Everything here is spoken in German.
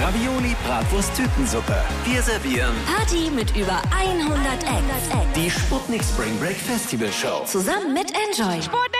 Ravioli, Bratwurst, Tütensuppe. Wir servieren Party mit über 100 Acts. die Sputnik Spring Break Festival Show. Zusammen mit Enjoy. Sputnik!